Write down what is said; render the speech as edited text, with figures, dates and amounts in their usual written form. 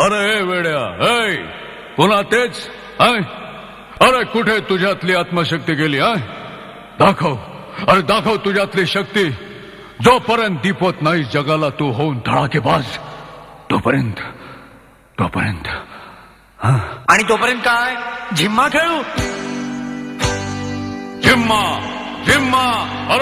अरे वेड्या, ऐ पुन्हा तेच. अरे कुठे तुझ्यातली आत्मशक्ती गेली? दाखव, अरे दाखव तुझ्यातली शक्ती. जोपर्यंत दीपवत नाही जगाला तू होऊन धडाकेबाज, तोपर्यंत तोपर्यंत आणि तोपर्यंत काय? झिम्मा खेळू. झिम्मा झिम्मा.